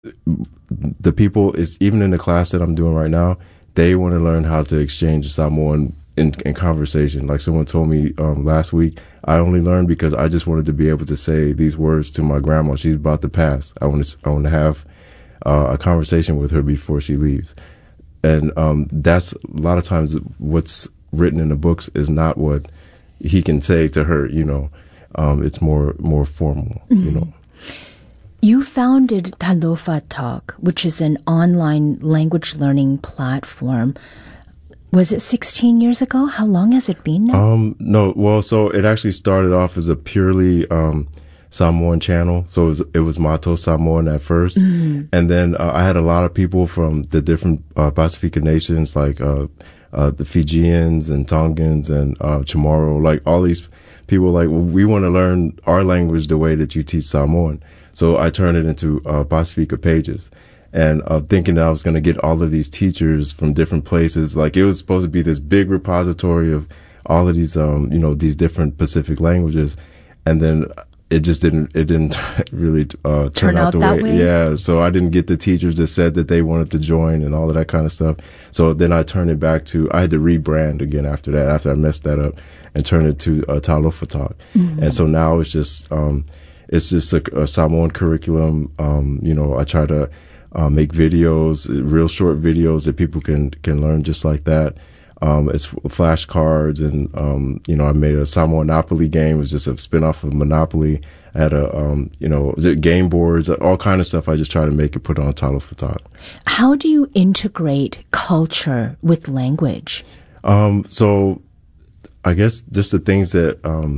The people is even in the class that I'm doing right now, they want to learn how to exchange Samoan in conversation. Like someone told me last week, I only learned because I just wanted to be able to say these words to my grandma. She's about to pass. I want to have a conversation with her before she leaves. And that's a lot of times what's written in the books is not what he can say to her. It's more formal. You founded Talofa Talk, which is an online language learning platform. Was it 16 years ago? How long has it been now? No, well, so it actually started off as a purely Samoan channel. So it was Mato Samoan at first. And then I had a lot of people from the different Pacifica nations, like the Fijians and Tongans and Chamorro, like all these people, like, we want to learn our language the way that you teach Samoan. So I turned it into Pacifica Pages. And thinking that I was going to get all of these teachers from different places. Like, it was supposed to be this big repository of all of these, these different Pacific languages. And then it didn't really turn out the way. Yeah. So I didn't get the teachers that said that they wanted to join and all of that kind of stuff. So then I turned it back to, I had to rebrand again after that, after I messed that up, and turn it to Talofa Talk. And so now it's just a Samoan curriculum. I try to make videos, real short videos that people can learn just like that. It's flashcards, and I made a Samoan Monopoly game. It was just a spinoff of Monopoly. I had game boards, all kind of stuff. I just try to make it, put it on Talofa Talk. How do you integrate culture with language? So I guess just the things that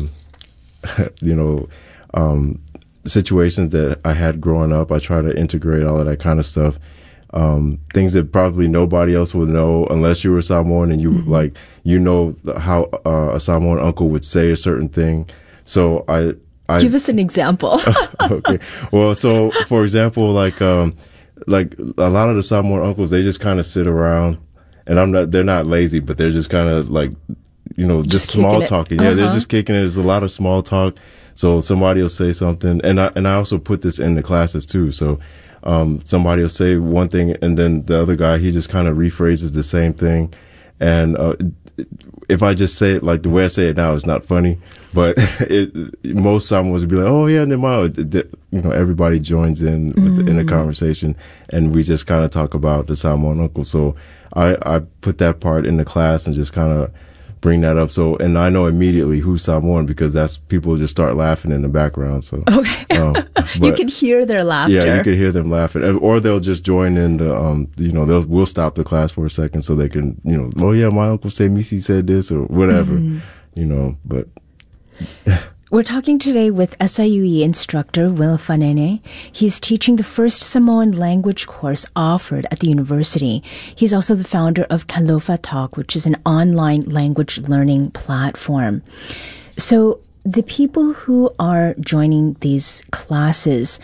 situations that I had growing up, I try to integrate all of that kind of stuff. Things that probably nobody else would know unless you were Samoan, and you how a Samoan uncle would say a certain thing. So I give us an example. Okay. Well, so for example, like a lot of the Samoan uncles, they just kind of sit around, and they're not lazy, but they're just kind of like, just small talking. Yeah, they're just kicking it. There's a lot of small talk. So somebody will say something, and I also put this in the classes too. So somebody will say one thing, and then the other guy, he just kind of rephrases the same thing. And if I just say it like the way I say it now, it's not funny, but most Samoans would be like, "Oh yeah," and then everybody joins in the conversation, and we just kind of talk about the Samoan uncle. So I put that part in the class and just kind of bring that up. So, and I know immediately who's Samoan because that's people just start laughing in the background. So, okay. You can hear their laughter. Yeah, you could hear them laughing, or they'll just join in the, we'll stop the class for a second so they can, oh yeah, my uncle said Missy said this or whatever, but. We're talking today with SIUE instructor Will Fanene. He's teaching the first Samoan language course offered at the university. He's also the founder of Talofa Talk, which is an online language learning platform. So the people who are joining these classes,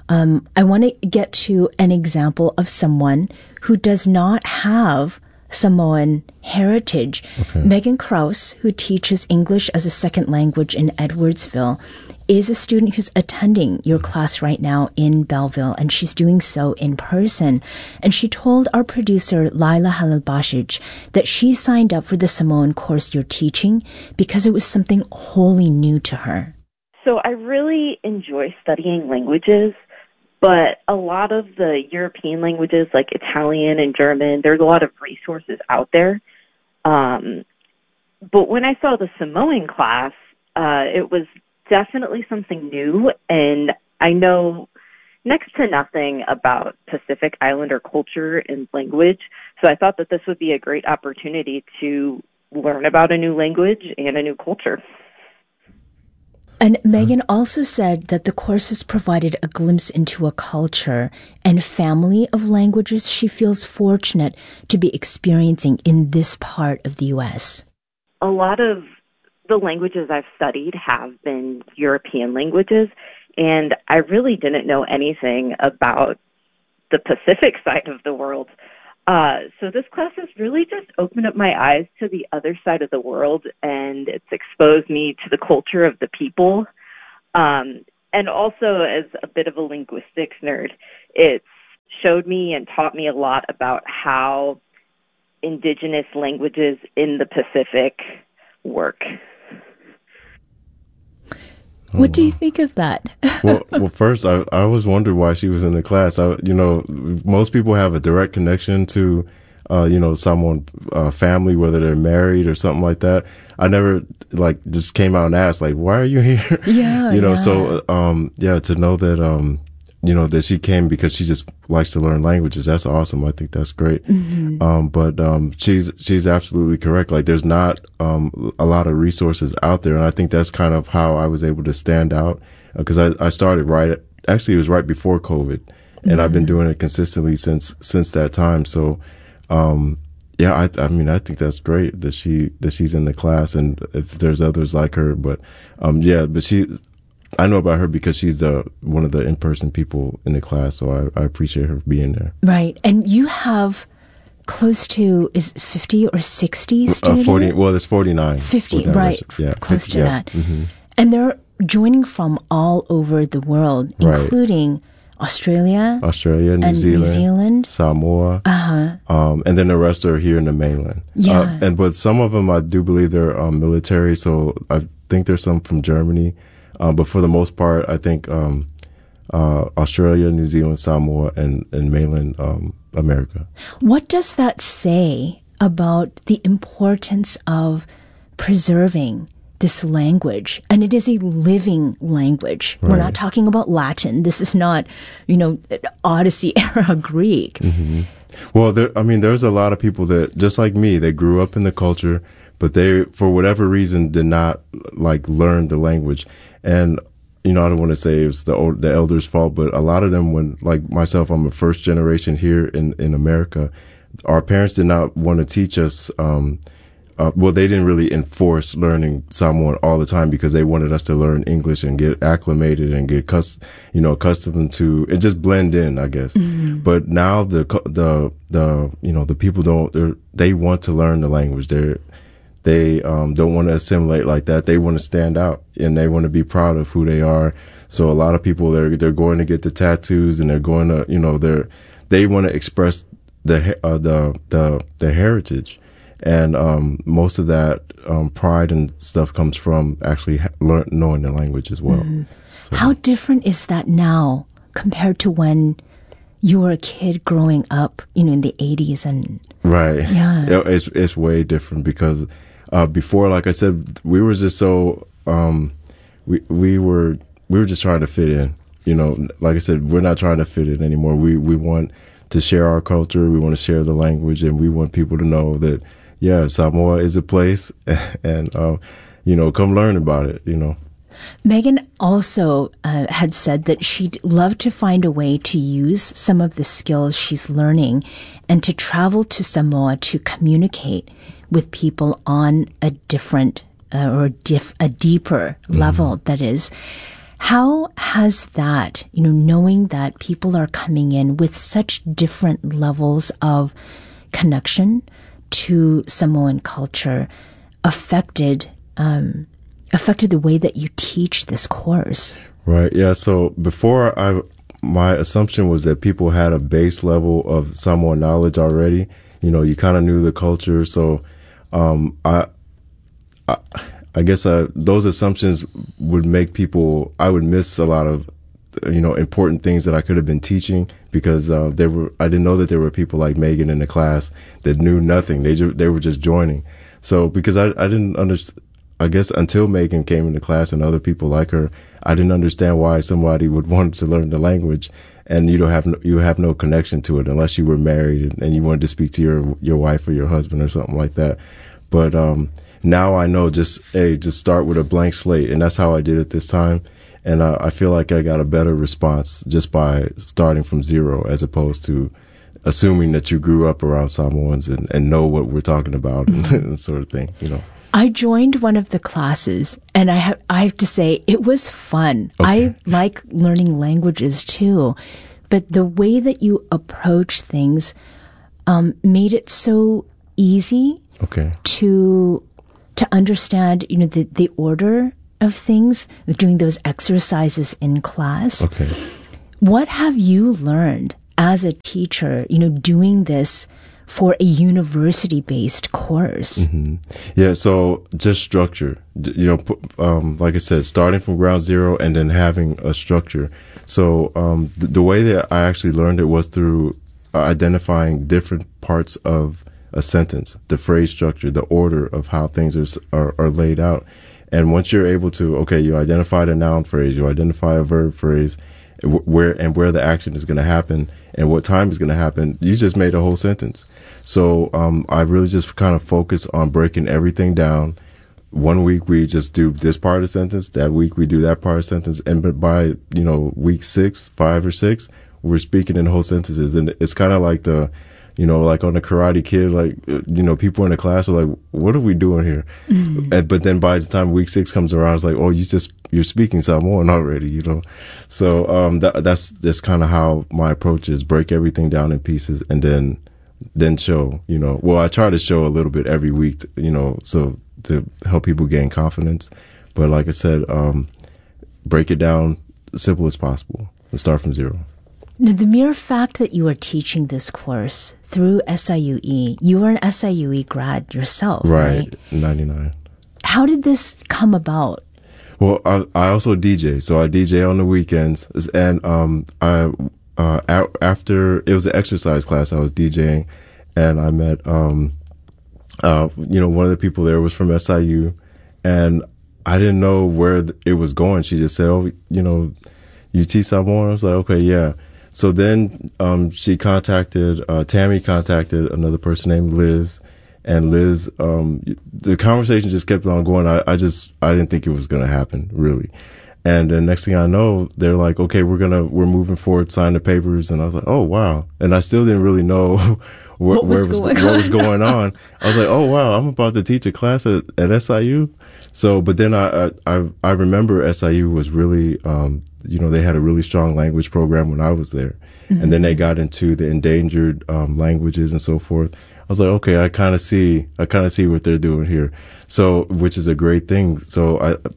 I want to get to an example of someone who does not have Samoan heritage. Okay. Megan Kraus, who teaches English as a second language in Edwardsville, is a student who's attending your class right now in Belleville, and she's doing so in person. And she told our producer, Laila Halalbashij, that she signed up for the Samoan course you're teaching because it was something wholly new to her. So I really enjoy studying languages. But a lot of the European languages like Italian and German, there's a lot of resources out there. But when I saw the Samoan class, it was definitely something new. And I know next to nothing about Pacific Islander culture and language. So I thought that this would be a great opportunity to learn about a new language and a new culture. And Megan also said that the course has provided a glimpse into a culture and family of languages she feels fortunate to be experiencing in this part of the U.S. A lot of the languages I've studied have been European languages, and I really didn't know anything about the Pacific side of the world. So this class has really just opened up my eyes to the other side of the world, and it's exposed me to the culture of the people. And also, as a bit of a linguistics nerd, it's showed me and taught me a lot about how indigenous languages in the Pacific work. What do you think of that? Well, first, I always wondered why she was in the class. Most people have a direct connection to, someone, family, whether they're married or something like that. I never, just came out and asked, why are you here? Yeah. So, to know that, that she came because she just likes to learn languages. That's awesome. I think that's great. Mm-hmm. She's absolutely correct. There's not, a lot of resources out there. And I think that's kind of how I was able to stand out. Cause I started it was right before COVID, and I've been doing it consistently since that time. So, I think that's great that she's in the class, and if there's others like her, but I know about her because she's one of the in-person people in the class, so I appreciate her being there. Right. And you have close to, is it 50 or 60 students? 40, well, there's 49. 50, right. Yeah, close 50, to that. Mm-hmm. And they're joining from all over the world, including Australia, New Zealand, Samoa, and then the rest are here in the mainland. Yeah. But some of them, I do believe they're military, so I think there's some from Germany. But for the most part, I think Australia, New Zealand, Samoa, and mainland America. What does that say about the importance of preserving this language? And it is a living language. Right. We're not talking about Latin. This is not, Odyssey era Greek. Mm-hmm. Well, there's a lot of people that, just like me, they grew up in the culture, but they, for whatever reason, did not learn the language. And, I don't want to say it's the elders' fault, but a lot of them, when, like myself, I'm a first generation here in America, our parents did not want to teach us, they didn't really enforce learning Samoan all the time because they wanted us to learn English and get acclimated and get accustomed to and just blend in, I guess. Mm-hmm. But now the people they want to learn the language. They don't want to assimilate like that. They want to stand out and they want to be proud of who they are. So a lot of people, they're going to get the tattoos and they're going to, they want to express the heritage. And most of that pride and stuff comes from actually knowing the language as well. Mm. So. How different is that now compared to when you were a kid growing up, in the 80s and right? Yeah, it's way different because before, like I said, we were just so we were just trying to fit in. Like I said, we're not trying to fit in anymore. We want to share our culture. We want to share the language, and we want people to know that. Yeah, Samoa is a place, and come learn about it. Megan also had said that she'd love to find a way to use some of the skills she's learning, and to travel to Samoa to communicate with people on a different a deeper level. That is, how has that, knowing that people are coming in with such different levels of connection to Samoan culture affected the way that you teach this course? Right. Yeah. So before my assumption was that people had a base level of Samoan knowledge already. You kind of knew the culture. So, I guess those assumptions would make I would miss a lot of, important things that I could have been teaching because I didn't know that there were people like Megan in the class that knew nothing. They were just joining. So because I didn't understand, I guess until Megan came into class and other people like her, I didn't understand why somebody would want to learn the language and you have no connection to it unless you were married and you wanted to speak to your wife or your husband or something like that. But now I know just start with a blank slate, and that's how I did it this time. And I feel like I got a better response just by starting from zero as opposed to assuming that you grew up around Samoans and know what we're talking about and sort of thing, I joined one of the classes, and I have to say it was fun. Okay. I like learning languages too, but the way that you approach things made it so easy to understand, the order of things, doing those exercises in class. Okay. What have you learned as a teacher, doing this for a university-based course? Mm-hmm. Yeah, so just structure. Like I said, starting from ground zero and then having a structure. So the way that I actually learned it was through identifying different parts of a sentence, the phrase structure, the order of how things are laid out. And once you're able to, you identified a noun phrase, you identify a verb phrase, where the action is going to happen and what time is going to happen, you just made a whole sentence. So I really just kind of focus on breaking everything down. 1 week we just do this part of the sentence, that week we do that part of the sentence, and by week 5 or 6, we're speaking in whole sentences. And it's kind of like like on the Karate Kid, like, people in the class are like, what are we doing here? Mm-hmm. But then by the time week 6 comes around, it's like, oh, you're speaking Samoan already, So, that's just kind of how my approach is: break everything down in pieces and then show, well, I try to show a little bit every week, so to help people gain confidence. But like I said, break it down as simple as possible and start from zero. Now, the mere fact that you are teaching this course through SIUE, you were an SIUE grad yourself, right? 99. How did this come about? Well, I also DJ, so I DJ on the weekends, and after it was an exercise class, I was DJing, and I met one of the people there was from SIU, and I didn't know where it was going. She just said, "Oh, you teach Samoan?" I was like, "Okay, yeah." So then Tammy contacted another person named Liz, and Liz, the conversation just kept on going. I didn't think it was going to happen, really. And then next thing I know, they're like, okay, we're moving forward, sign the papers. And I was like, oh, wow. And I still didn't really know what was going on. I was like, oh, wow, I'm about to teach a class at SIU. So, but then I remember SIU was really, they had a really strong language program when I was there. Mm-hmm. And then they got into the endangered languages and so forth. I was like, okay, I kind of see what they're doing here. So, which is a great thing. So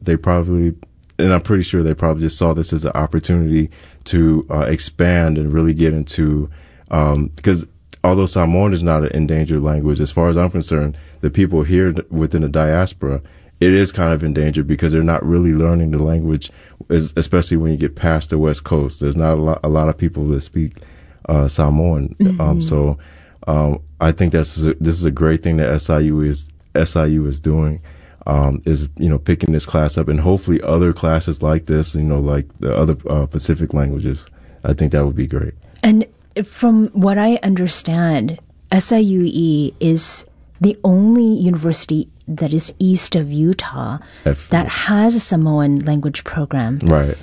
and I'm pretty sure they probably just saw this as an opportunity to expand and really get into, because although Samoan is not an endangered language, as far as I'm concerned, the people here within the diaspora, it is kind of endangered because they're not really learning the language, especially when you get past the West Coast. There's not a lot of people that speak Samoan. Mm-hmm. I think this is a great thing that SIU is doing. Is picking this class up, and hopefully other classes like this, like the other Pacific languages. I think that would be great. And from what I understand, SIUE is the only university that is east of Utah that has a Samoan language program. Right.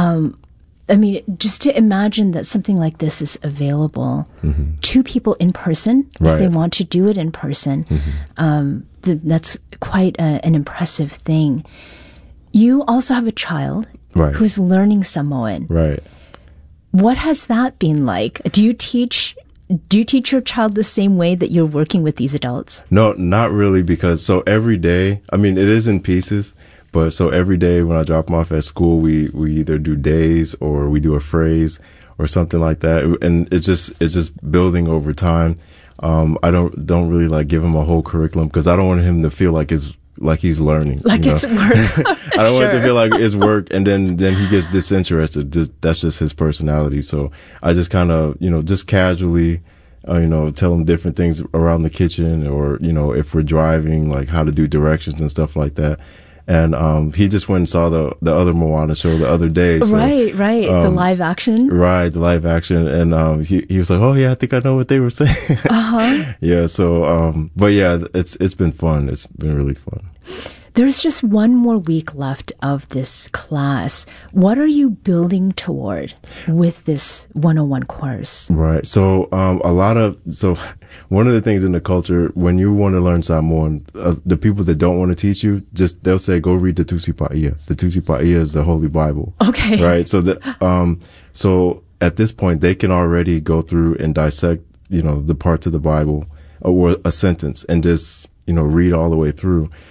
I mean, just to imagine that something like this is available mm-hmm. to people in person, right. if they want to do it in person, mm-hmm. That's quite an impressive thing. You also have a child right. who's learning Samoan. Right. What has that been like? Do you teach your child the same way that you're working with these adults? No, not really, because every day, I mean, it is in pieces. But so every day when I drop them off at school, we either do days or we do a phrase or something like that. And it's just building over time. I don't really like give him a whole curriculum because I don't want him to feel like he's learning. Like it's work. I don't want it to feel like it's work and then he gets disinterested. That's just his personality. So I just kind of, just casually, tell him different things around the kitchen or, if we're driving, like how to do directions and stuff like that. And he just went and saw the other Moana show the other day. So, right. The live action. Right, the live action. And he was like, oh, yeah, I think I know what they were saying. Uh-huh. Yeah, so, but yeah, it's been fun. It's been really fun. There's just one more week left of this class. What are you building toward with this 101 course? Right. So, one of the things in the culture, when you want to learn Samoan, the people that don't want to teach you, they'll say, go read the Tusi Pa'ia. The Tusi Pa'ia is the Holy Bible. Okay. Right. So so at this point, they can already go through and dissect, the parts of the Bible or a sentence and just, read all the way through.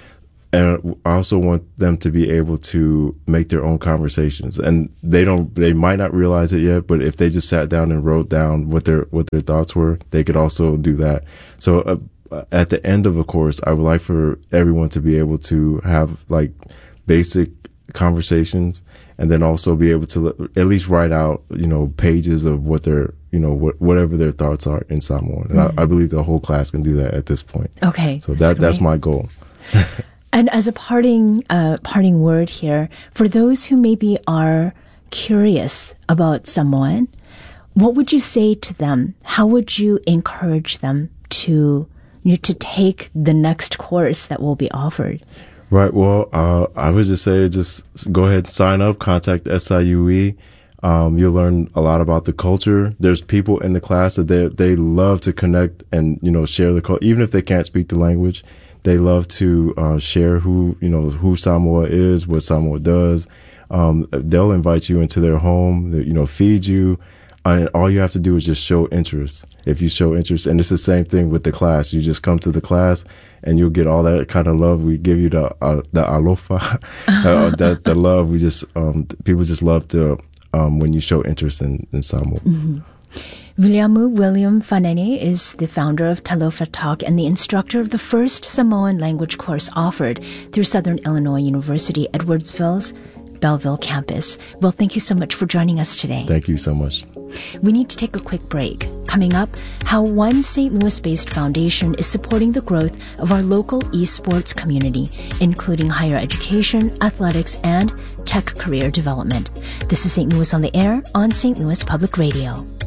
And I also want them to be able to make their own conversations. And they might not realize it yet, but if they just sat down and wrote down what their thoughts were, they could also do that. So at the end of a course, I would like for everyone to be able to have like basic conversations, and then also be able to at least write out, pages of what their, whatever their thoughts are in Samoan. And I believe the whole class can do that at this point. Okay. So that's my goal. And as a parting word here, for those who maybe are curious about Samoan, what would you say to them? How would you encourage them to take the next course that will be offered? Right. Well, I would just say, just go ahead and sign up, contact SIUE. You'll learn a lot about the culture. There's people in the class that they love to connect and, share the culture, even if they can't speak the language. They love to share who Samoa is, what Samoa does. They'll invite you into their home, feed you. And all you have to do is just show interest. If you show interest, and it's the same thing with the class. You just come to the class and you'll get all that kind of love. We give you the alofa, the love. We just, people just love to, when you show interest in Samoa. Mm-hmm. William Fanene is the founder of Talofa Talk and the instructor of the first Samoan language course offered through Southern Illinois University, Edwardsville's Belleville campus. Well, thank you so much for joining us today. Thank you so much. We need to take a quick break. Coming up, how one St. Louis-based foundation is supporting the growth of our local esports community, including higher education, athletics, and tech career development. This is St. Louis on the Air on St. Louis Public Radio.